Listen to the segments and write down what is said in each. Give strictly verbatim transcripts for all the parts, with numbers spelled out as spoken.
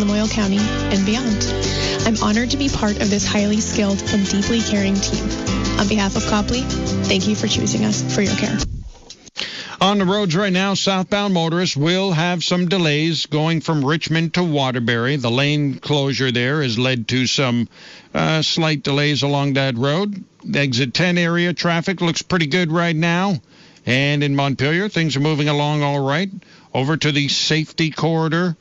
Lamoille County and beyond. I'm honored to be part of this highly skilled and deeply caring team. On behalf of Copley, thank you for choosing us for your care. On the roads right now, southbound motorists will have some delays going from Richmond to Waterbury. The lane closure there has led to some uh, slight delays along that road. The exit ten area traffic looks pretty good right now. And in Montpelier, things are moving along all right. Over to the safety corridor.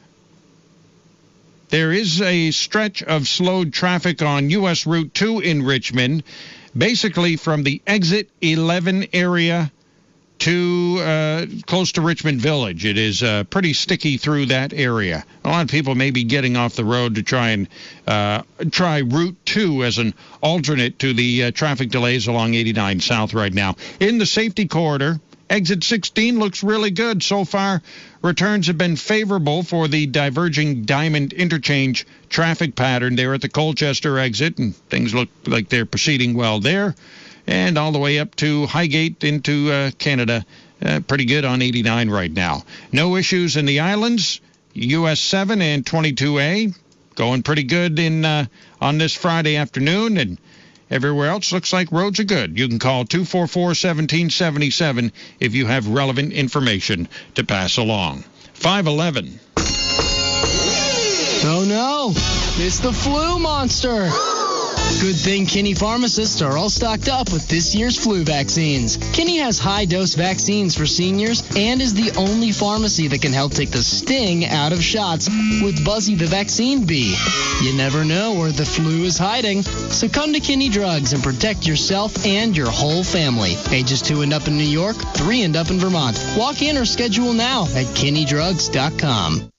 There is a stretch of slowed traffic on U S Route two in Richmond, basically from the exit eleven area to uh, close to Richmond Village. It is uh, pretty sticky through that area. A lot of people may be getting off the road to try and uh, try Route two as an alternate to the uh, traffic delays along eighty-nine South right now. In the safety corridor, exit sixteen looks really good. So far, returns have been favorable for the diverging Diamond interchange traffic pattern there at the Colchester exit, and things look like they're proceeding well there. And all the way up to Highgate into uh, Canada, uh, pretty good on eighty-nine right now. No issues in the islands. U S seven and twenty-two A going pretty good in uh, on this Friday afternoon, and everywhere else looks like roads are good. You can call two four four, one seven seven seven if you have relevant information to pass along. five eleven. Oh no, it's the flu monster. Good thing Kinney pharmacists are all stocked up with this year's flu vaccines. Kinney has high-dose vaccines for seniors and is the only pharmacy that can help take the sting out of shots with Buzzy the Vaccine Bee. You never know where the flu is hiding, so come to Kinney Drugs and protect yourself and your whole family. Ages two and up in New York, three and up in Vermont. Walk in or schedule now at kinney drugs dot com.